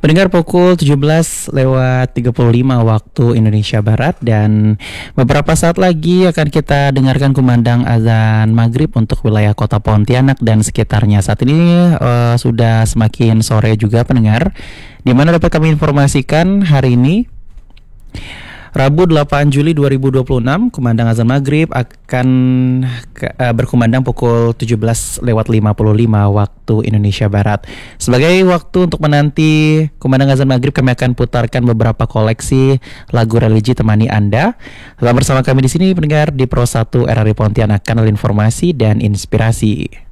Pendengar pukul 17:35 waktu Indonesia Barat, dan beberapa saat lagi akan kita dengarkan kumandang azan maghrib untuk wilayah kota Pontianak dan sekitarnya. Saat ini sudah semakin sore juga pendengar, di mana dapat kami informasikan hari ini Rabu 8 Juli 2026, kumandang azan maghrib akan berkumandang pukul 17:55 waktu Indonesia Barat. Sebagai waktu untuk menanti kumandang azan maghrib, kami akan putarkan beberapa koleksi lagu religi temani Anda. Tetap bersama kami di sini pendengar di Pro 1 RRI Pontianak, kanal informasi dan inspirasi.